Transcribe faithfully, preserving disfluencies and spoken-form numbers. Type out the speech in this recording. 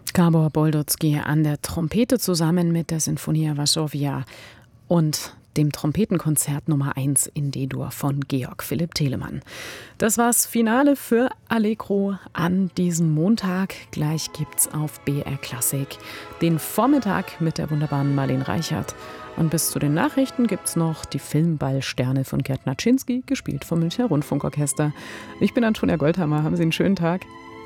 Gabor Boldotzky an der Trompete zusammen mit der Sinfonia Varsovia und dem Trompetenkonzert Nummer eins in D-Dur von Georg Philipp Telemann. Das war's Finale für Allegro an diesem Montag. Gleich gibt's auf B R Klassik den Vormittag mit der wunderbaren Marlene Reichert. Und bis zu den Nachrichten gibt's noch die Filmballsterne von Gerd Naczynski, gespielt vom Münchner Rundfunkorchester. Ich bin Antonia Goldhammer. Haben Sie einen schönen Tag.